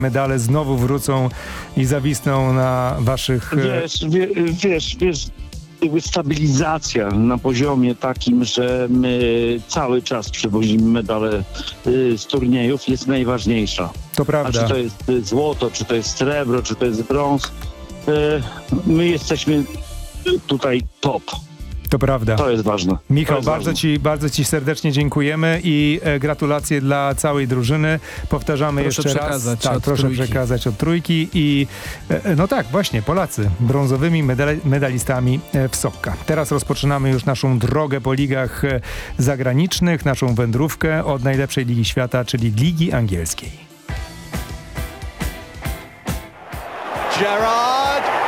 medale znowu wrócą i zawisną na waszych... Wiesz, jakby stabilizacja na poziomie takim, że my cały czas przywozimy medale z turniejów, jest najważniejsza. To prawda. A czy to jest złoto, czy to jest srebro, czy to jest brąz, my jesteśmy tutaj top. To prawda. To jest ważne. Michał, bardzo ci serdecznie dziękujemy i gratulacje dla całej drużyny. Powtarzamy proszę jeszcze raz. Proszę przekazać od trójki i no tak, właśnie, Polacy brązowymi medalistami w Sokka. Teraz rozpoczynamy już naszą drogę po ligach zagranicznych, naszą wędrówkę od najlepszej ligi świata, czyli Ligi Angielskiej. Gerrard!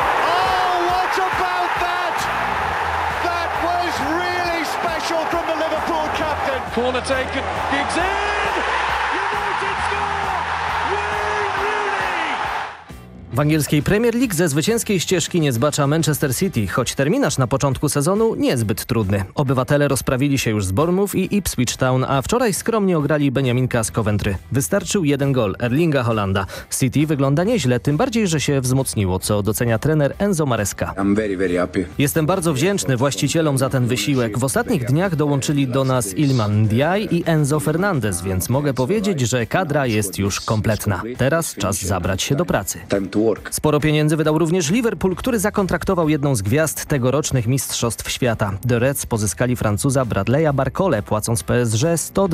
From the Liverpool captain. Corner taken. Giggs in. United score. Wayne Rooney. W angielskiej Premier League ze zwycięskiej ścieżki nie zbacza Manchester City, choć terminarz na początku sezonu niezbyt trudny. Obywatele rozprawili się już z Bournemouth i Ipswich Town, a wczoraj skromnie ograli Beniaminka z Coventry. Wystarczył jeden gol Erlinga Haalanda. City wygląda nieźle, tym bardziej, że się wzmocniło, co docenia trener Enzo Maresca. Jestem bardzo wdzięczny właścicielom za ten wysiłek. W ostatnich dniach dołączyli do nas Iliman Ndiaye i Enzo Fernandez, więc mogę powiedzieć, że kadra jest już kompletna. Teraz czas zabrać się do pracy. Sporo pieniędzy wydał również Liverpool, który zakontraktował jedną z gwiazd tegorocznych Mistrzostw Świata. The Reds pozyskali Francuza Bradley'a Barcola, płacąc PSG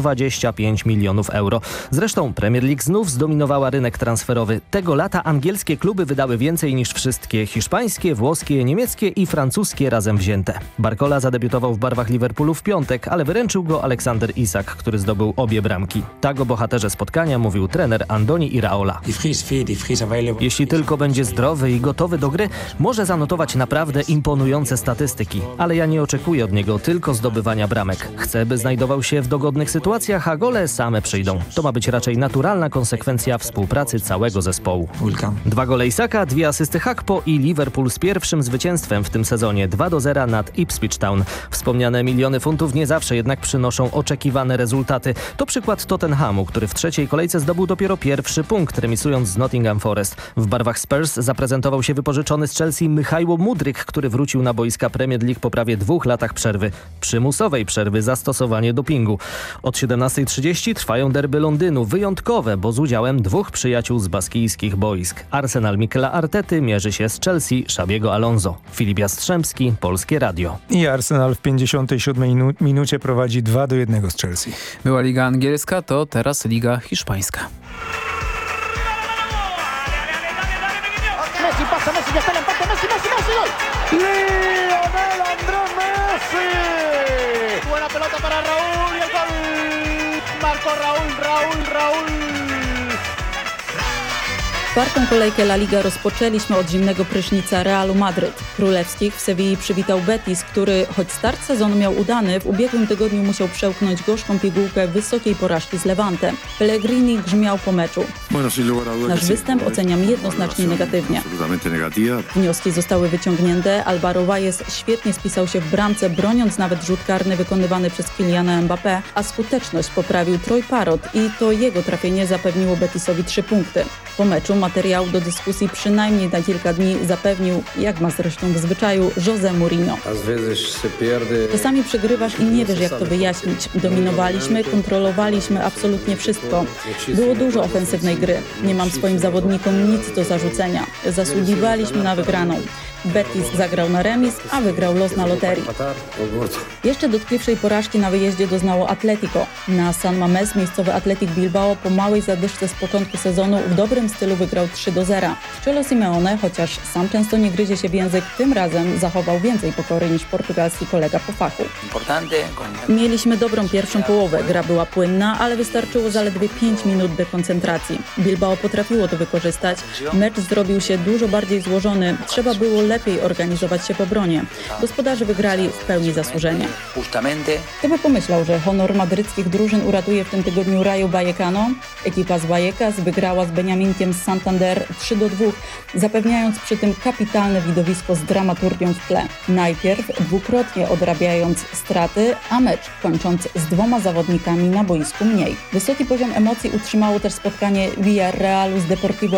125 milionów euro. Zresztą Premier League znów zdominowała rynek transferowy. Tego lata angielskie kluby wydały więcej niż wszystkie hiszpańskie, włoskie, niemieckie i francuskie razem wzięte. Barcola zadebiutował w barwach Liverpoolu w piątek, ale wyręczył go Alexander Isak, który zdobył obie bramki. Tak o bohaterze spotkania mówił trener Andoni Iraola. Jeśli tylko będzie zdrowy i gotowy do gry, może zanotować naprawdę imponujące statystyki. Ale ja nie oczekuję od niego tylko zdobywania bramek. Chcę, by znajdował się w dogodnych sytuacjach, a gole same przyjdą. To ma być raczej naturalna konsekwencja współpracy całego zespołu. 2 gole Isaka, 2 asysty Hakpo i Liverpool z pierwszym zwycięstwem w tym sezonie 2-0 nad Ipswich Town. Wspomniane miliony funtów nie zawsze jednak przynoszą oczekiwane rezultaty. To przykład Tottenhamu, który w trzeciej kolejce zdobył dopiero pierwszy punkt, remisując z Nottingham Forest. W barwach Spurs zaprezentował się wypożyczony z Chelsea Michajło Mudryk, który wrócił na boiska Premier League po prawie 2 latach przerwy. Przymusowej przerwy za stosowanie dopingu. Od 17:30 trwają derby Londynu, wyjątkowe, bo z udziałem 2 przyjaciół z baskijskich boisk. Arsenal Mikela Artety mierzy się z Chelsea Xabiego Alonso. Filip Jastrzębski, Polskie Radio. I Arsenal w 57 minucie prowadzi 2-1 z Chelsea. Była Liga Angielska, to teraz Liga Hiszpańska. Pasa Messi, ya está el empate, Messi, gol. Lionel Andrés Messi. Buena pelota para Raúl y el gol. Marcó Raúl. Czwartą kolejkę La Liga rozpoczęliśmy od zimnego prysznica Realu Madryt. Królewskich w Sewilli przywitał Betis, który, choć start sezonu miał udany, w ubiegłym tygodniu musiał przełknąć gorzką pigułkę wysokiej porażki z Lewantem. Pellegrini grzmiał po meczu. Nasz występ oceniam jednoznacznie negatywnie. Wnioski zostały wyciągnięte. Álvaro Valles świetnie spisał się w bramce, broniąc nawet rzut karny wykonywany przez Kyliana Mbappé, a skuteczność poprawił Troy Parrott i to jego trafienie zapewniło Betisowi 3 punkty. Po meczu materiału do dyskusji przynajmniej na kilka dni zapewnił, jak ma zresztą w zwyczaju, José Mourinho. Czasami przegrywasz i nie wiesz, jak to wyjaśnić. Dominowaliśmy, kontrolowaliśmy absolutnie wszystko. Było dużo ofensywnej gry. Nie mam swoim zawodnikom nic do zarzucenia. Zasługiwaliśmy na wygraną. Betis zagrał na remis, a wygrał los na loterii. Jeszcze dotkliwszej porażki na wyjeździe doznało Atletico. Na San Mamés miejscowy Athletic Bilbao po małej zadyszce z początku sezonu w dobrym stylu wygrał 3-0. Cholo Simeone, chociaż sam często nie gryzie się w język, tym razem zachował więcej pokory niż portugalski kolega po fachu. Mieliśmy dobrą pierwszą połowę. Gra była płynna, ale wystarczyło zaledwie 5 minut dekoncentracji. Bilbao potrafiło to wykorzystać. Mecz zrobił się dużo bardziej złożony. Trzeba było lepiej organizować się w obronie. Gospodarze wygrali w pełni zasłużenie. Kto by pomyślał, że honor madryckich drużyn uratuje w tym tygodniu Rayo Vallecano? Ekipa z Vallecas wygrała z Beniaminkiem z Santander 3-2, zapewniając przy tym kapitalne widowisko z dramaturgią w tle. Najpierw dwukrotnie odrabiając straty, a mecz kończąc z 2 zawodnikami na boisku mniej. Wysoki poziom emocji utrzymało też spotkanie Villarrealu z Deportivo